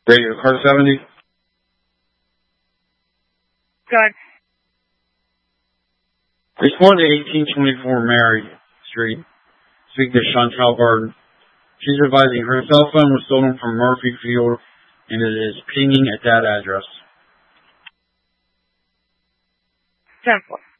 Radio Car 70. Good. Respond to 1824 Mary Street. Speaking to Chantal Garden. She's advising her cell phone was stolen from Murphy Field and it is pinging at that address. 10-4.